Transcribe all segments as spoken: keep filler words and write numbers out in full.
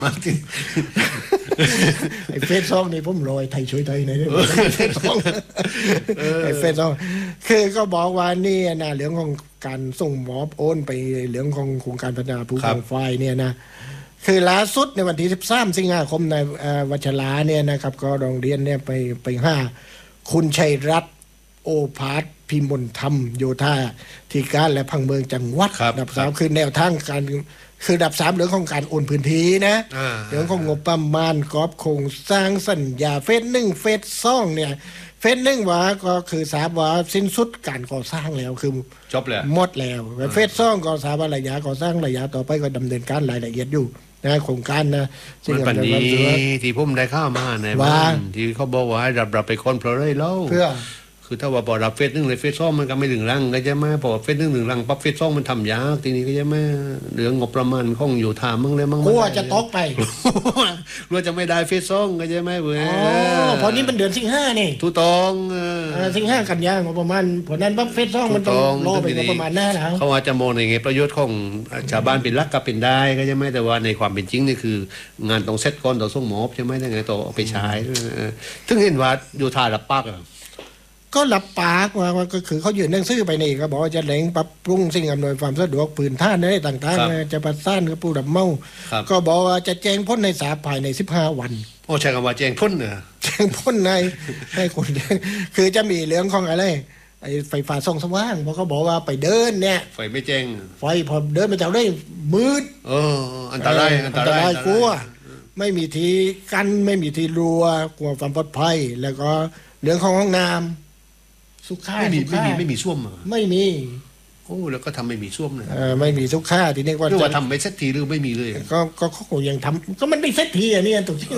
มาที่ไอ้เฟซซองนี่ผมรอยไทยช่วยไทยในเรื่องเฟซซองไอ้เฟซซองคือก็บอกว่านี่นะเรื่องของการส่งหมอบโอนไปเรื่องของโครงการพัฒนาภูเขาไฟเนี่ยนะคือล่าสุดในวันที่สิบสามสิงหาคมในวัชราเนี่ยนะครับก็โรงเรียนเนี่ยไปไปห้าคุณชัยรัตน์โอภาสพิมลธรรมโยธาธิการและพังเมืองจังหวัดดับสามคือแนวทางการคือดับสามเรื่องของการโอนพื้นที่นะเรื่องของงบประมาณกอบโครงสร้างสัญญาเฟสหนึ่งเฟสสองเนี่ยเฟสหนึ่งว่าก็คือทราบว่าสิ้นสุดการก่อสร้างแล้วคือจบแล้วหมดแล้วเฟสสองก็ทราบว่าระยะก่อสร้างระยะต่อไปก็ดำเนินการรายละเอียดอยู่นะโครงการนะซึ่งปัจจุบันที่ผมได้ข้ามาในบ้านที่เขาบอกว่าให้รับรับไปคนเพราะอะไรเล่าเพื่อคือถ้าว่าพอรับเฟสหนึ่งเลยเฟสสองมันก็ไม่ถึงรังก็จะมาพอเฟสหนึ่งถึงรังปั๊บเฟสสองมันทำยากทีนี้ก็จะมาเหลืองบประมาณของอยู่ถามมั่งเลยมั่งกลัวจะตกไปกลัวจะไม่ได้เฟสสองก็จะไม่เว้ยอ๋อพอนี้มันเดือนสิงหานี่ถูกต้องสิงหากันยางบประมาณผลนั้นปั๊บเฟสสองมันต้องรอไปประมาณนั้นแล้วเขาอาจจะมองในไงประโยชน์ของชาวบ้านเป็นรักก็เป็นได้ก็จะไม่แต่ว่าในความเป็นจริงนี่คืองานต้องเซตก่อนต้องส่งหมอบใช่ไหมยังไงต้องเอาไปใช้ถึงเห็นว่าอยู่ท่ารับปากก็รับปากว่าก็คือเขายื่นหนังสือไปนี่ก็บอกว่าจะเร่งปรับปรุงสิ่งอำนวยความสะดวกพื้นฐานอะไรต่างๆจะประสานกับผู้รับเหมาก็บอกว่าจะแจ้งพ้นในสาภายในสิบห้าวันโอ้ใช่คำว่าแจ้งพ้นเหรอแจ้งพ้นในให้คนคือจะมีเรื่องของอะไรไอ้ไฟฟ้าส่องสว่างเพราะเขาบอกว่าไปเดินเนี่ยไฟไม่แจ้งไฟพอเดินไปแถวได้มืดเอออันตรายอันตรายกลัวไม่มีที่กั้นไม่มีที่รั้วกลัวความปลอดภัยแล้วก็เรื่องของห้องน้ำสุขาไม่มีไม่มีไม่มีส้วมเหรอไม่มีโอ้แล้วก็ทำไม่มีส้วมเลยเออไม่มีสุขาทีนี้ว่าจะว่าทำไม่เสร็จทีหรือไม่มีเลยก็ก็เขาคงยังทำก็มันไม่เสร็จทีอ่ะนี่ถูกที่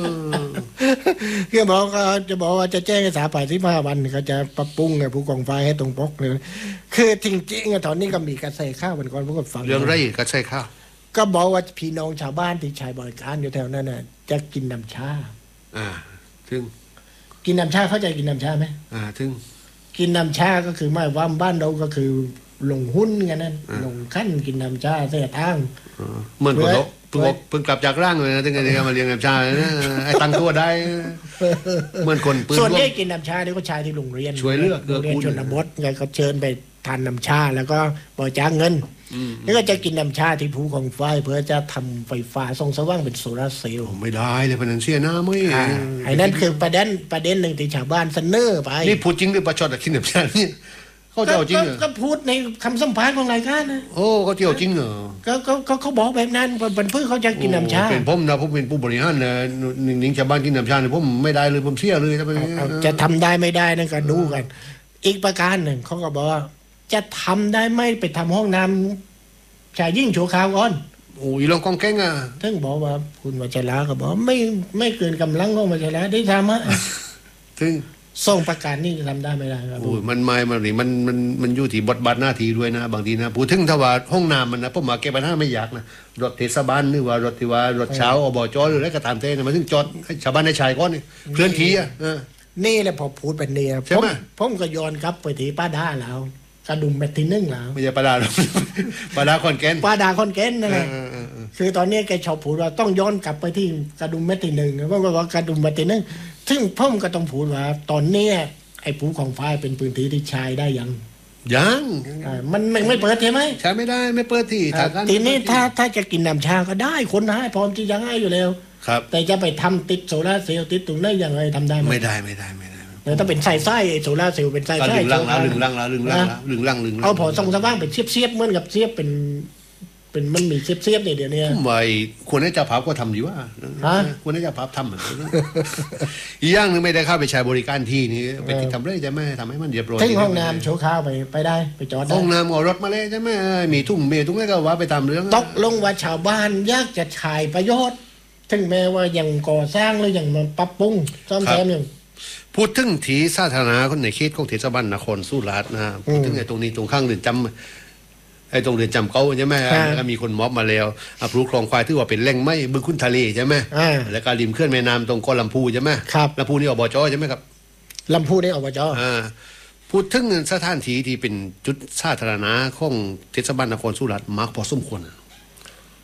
คือบอกก็จะบอกว่าจะแจ้งให้สาป่าสิบห้าวันเขาจะปรับปรุงผู้กองไฟให้ตรงปกเลยคือจริงๆตอนนี้ก็มีกระแสข้าววันก่อนพวกฟังเรื่องไรกระแสข้าวก็บอกว่าพี่น้องชาวบ้านที่ใช้บริการอยู่แถวนั้นน่ะจะกินน้ำชาอ่าถึงกินน้ำชาเข้าใจกินน้ำชาไหมอ่าถึงกินน้ำชาก็คือหมายว่าบ้านเราก็คือลงหุ้นกันนั่นลงขั้นกินน้ำชาเสียทางเหมือนคนเพิ่งเพิ่งกลับจากร่างเลยนะถึงจะมาเลี้ยงน้ำชาไอ้ตั้งตัวได้เหมือนคนส่วนที่กินน้ำชาเนี่ยก็ชายที่โรงเรียนช่วยเลือกโรงเรียนชนบทไงเขาเชิญไปทานน้ำชาแล้วก็บริจาคเงินแล้วก็จะกินน้ำชาที่ภูของไฟเพื่อจะทำไฟฟ้าส่องสว่างเป็นโซลาร์เซลล์ไม่ได้เลยพนันเสียนะไม่ไอ้นั่นคือประเด็นประเด็นหนึ่งที่ชาวบ้านเสนอไปนี่พูดจริงหรือประชดกินน้ำชานี่เขาเจ้าจริงเหรอก็พูดในคำสัมภาษณ์ของรายการนะโอ้เขาเจ้าจริงเหรอก็ก็เขาบอกแบบนั้นเป็นเพื่อเขาจะกินน้ำชาเป็นผมนะผมเป็นผู้บริหารนะนิ่งชาวบ้านกินน้ำชาเนี่ยผมไม่ได้เลยผมเสียเลยจะทำได้ไม่ได้นั่นก็ดูกันอีกประการหนึ่งเขาก็บอกว่าจะทำได้ไม่ไปทำห้องน้ำชายยิ่งโชว์ขาวก่อนโอ้ยลองกองแก้งอ่ะท่านบอกว่าคุณวัชราก็บอกไม่ไม่เกินกำลังของวัชราได้ทำอ่ะถึงส่งประกาศนี่ทำได้ไม่ได้ครับโอ้ยมันไม่มันนี่มันมันมันอยู่ที่บทบาทหน้าที่ด้วยนะบางทีนะพูดถึงถ้าว่าห้องน้ำมันนะผมมาแก้ปัญหาไม่ยากนะรถเทศบาลหรือว่ารถที่ว่ารถเช้าอบจหรืออะไรก็ตามเต้นะมันถึงจอดให้ชาวบ้านในชายก้อนนี่เคลื่อนที่อ่ะนี่แหละพอพูดเป็นเนี่ยผมผมก็ย้อนกลับไปที่ป้าดาแล้วกระดุมเม็ดที่นึ่งแล้วไม่ใช่ปลาดาหรอกปลาดาคอนแกนปลาดาคอนแกนนั่นแหละคือตอนนี้แกชอบพูดว่าต้องย้อนกลับไปที่กระดุมเม็ดที่หนึ่งเพราะว่ากระดุมเม็ดที่หนึ่งซึ่งผมก็ต้องพูดว่าตอนนี้ไอ้ภูของไฟเป็นพื้นที่ที่ใช้ได้ยังยังมันไม่ไม่เปิดใช่ไหมใช้ไม่ได้ไม่เปิดที่ทางการทีนี้ถ้าถ้าจะกินน้ำชาก็ได้คนให้พร้อมที่จะให้อยู่แล้วครับแต่จะไปทำติดโซล่าเซลล์ติดตรงนั้นยังไงทำได้ไหมไม่ได้ไม่ได้ไม่ได้ถ้าเป็นไส้ไส้โซล่าเซลล์เป็นไส้ไส้ลึงลังละลึงลังละลึงลังละลึงลังลึงเอาพอส่องสว่างเป็นเสียบเสียบเหมือนกับเสียบเป็นเป็นมันมีเสียบเสียบเนี่ยเดี๋ยวนี้ทำไมควรให้เจ้าภาพก็ทำดีว่าควรให้เจ้าภาพทำเหมือนกันอีกอย่างนึงไม่ได้เข้าไปใช้บริการที่นี่ไปติดทำเรื่องใช่ไหมทำให้มันเรียบร้อยที่ห้องน้ำโชว์ข้าวไปไปได้ไปจอดได้ห้องน้ำเอารถมาเลยใช่ไหมมีทุ่งเมทุ่งอะไรก็ว่าไปทำเรื่องตกลงว่าชาวบ้านยากจะใช้ประโยชน์ถึงแม้ว่ายังก่อสร้างหรือยังปรับปรุงซ่อมแซมอยู่พูดถึงที่สาธารณะคนในเขตของเทศบาลนครสุราษฎร์นะพูดถึงไอ้ตรงนี้ตรงข้างเรือนจำไอ้ตรงเรือนจำเขาใช่ไหมแล้วมีคนม็อบมาแล้วอภูคลองควายที่ว่าเป็นแหล่งไม้บึงคุ้นทะเลใช่ไหมแล้วก็ริมเคลื่อนแม่น้ำตรงกอลำพูใช่ไหมลำพูนี่อบจใช่ไหมครับลำพูนี่อบจพูดถึงสถานที่ที่เป็นจุดสาธารณะของเทศบาลนครสุราษฎร์มากพอสมควรพ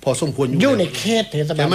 พอสมควรอยู่อยู่แล้วในเขตเทศบาล